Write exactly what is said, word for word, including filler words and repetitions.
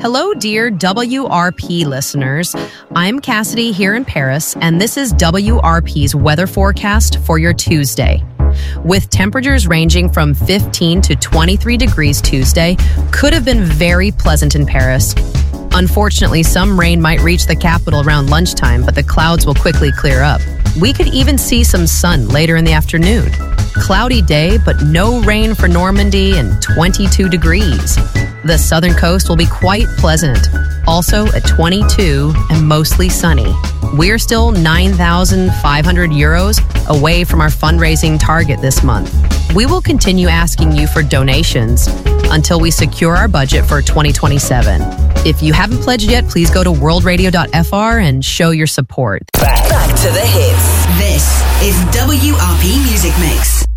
Hello, dear W R P listeners. I'm Cassidy here in Paris, and this is W R P's weather forecast for your Tuesday. With temperatures ranging from fifteen to twenty-three degrees Tuesday, could have been very pleasant in Paris. Unfortunately, some rain might reach the capital around lunchtime, but the clouds will quickly clear up. We could even see some sun later in the afternoon. Cloudy day, but no rain for Normandy and twenty-two degrees. The southern coast will be quite pleasant, also at twenty-two and mostly sunny. We're still nine thousand five hundred euros away from our fundraising target this month. We will continue asking you for donations until we secure our budget for twenty twenty-seven. If you haven't pledged yet, please go to world radio dot f r and show your support. Back, back to the hits. This is W R P Music Mix.